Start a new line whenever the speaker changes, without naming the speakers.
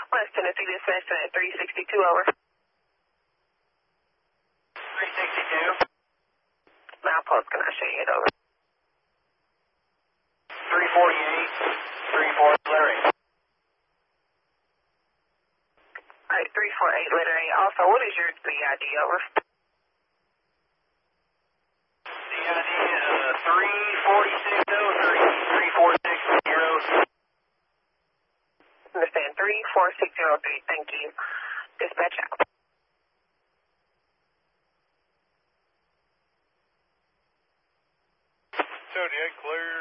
West Tennessee dispatch at 362, over.
362.
Milepost, can I show you it, over?
348, 34, letter A.
Alright, 348, letter A. Also, what is your CID, over?
CID is 34603, 34603.
Understand, 34603, thank you. Dispatch out.
Zodiac clear